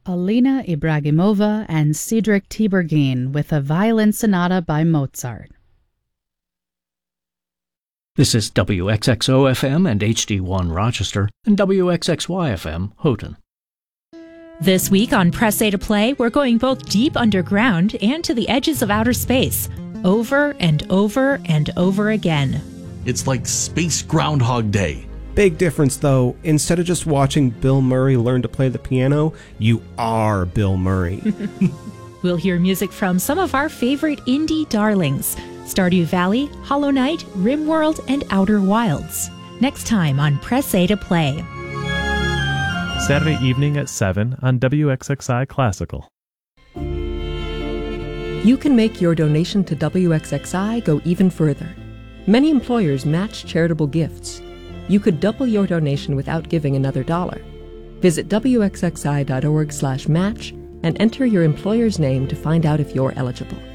Alina Ibragimova and Cedric Tiberghien with a violin sonata by Mozart. This is WXXO-FM and HD1 Rochester and WXXY-FM Houghton. This week on Press A to Play, we're going both deep underground and to the edges of outer space, over and over and over again. It's like Space Groundhog Day. Big difference, though. Instead of just watching Bill Murray learn to play the piano, you are Bill Murray. We'll hear music from some of our favorite indie darlings, Stardew Valley, Hollow Knight, RimWorld, and Outer Wilds. Next time on Press A to Play. Saturday evening at 7 on WXXI Classical. You can make your donation to WXXI go even further. Many employers match charitable gifts. You could double your donation without giving another dollar. Visit WXXI.org/match and enter your employer's name to find out if you're eligible.